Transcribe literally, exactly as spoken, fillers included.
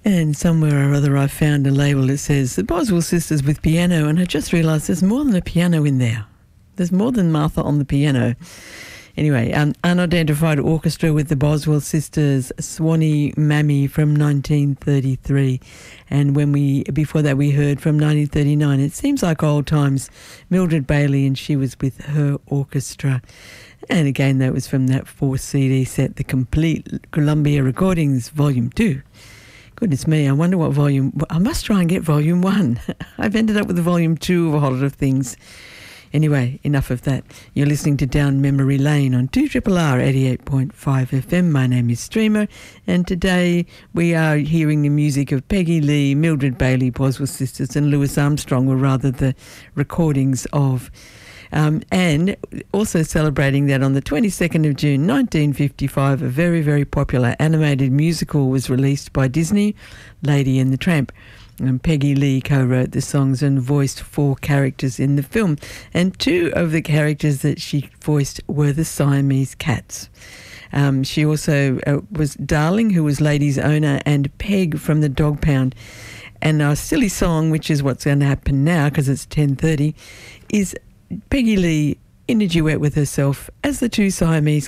And somewhere or other I found a label that says the Boswell Sisters with piano, and I just realised there's more than a piano in there. There's more than Martha on the piano. Anyway, um, Unidentified Orchestra with the Boswell Sisters, Swanee Mammy from nineteen thirty-three. And when we before that we heard from nineteen thirty-nine, It Seems Like Old Times, Mildred Bailey, and she was with her orchestra. And again, that was from that four C D set, the Complete Columbia Recordings, Volume two. Goodness me, I wonder what volume... I must try and get Volume one. I've ended up with the Volume two of a whole lot of things. Anyway, enough of that. You're listening to Down Memory Lane on two R R R eighty-eight point five F M. My name is Streamer, and today we are hearing the music of Peggy Lee, Mildred Bailey, Boswell Sisters, and Louis Armstrong, or rather the recordings of... Um, and also celebrating that on the twenty-second of June nineteen fifty-five, a very, very popular animated musical was released by Disney, Lady and the Tramp. And Peggy Lee co-wrote the songs and voiced four characters in the film. And two of the characters that she voiced were the Siamese cats. Um, she also uh, was Darling, who was Lady's owner, and Peg from the Dog Pound. And our silly song, which is what's going to happen now because it's ten thirty, is Peggy Lee in a duet with herself as the two Siamese